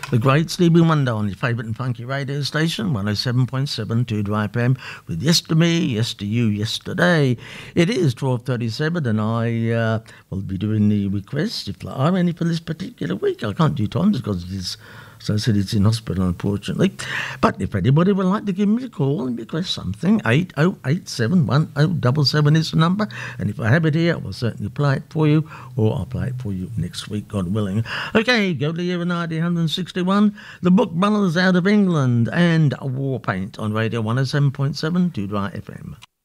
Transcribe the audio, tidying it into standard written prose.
The great Stevie Wonder on your favourite and funky radio station, 107.7 2 Drive FM, with Yes to Me, Yes to You, Yesterday. It is 12:37 and I will be doing the requests, if there are any for this particular week. I can't do times because it is, so I said it's in hospital, unfortunately. But if anybody would like to give me a call and request something, 80871077 is the number. And if I have it here, I will certainly play it for you, or I'll play it for you next week, God willing. Okay, go to the year 1961. The Book Brothers out of England and War Paint on Radio 107.7 2 Dry FM.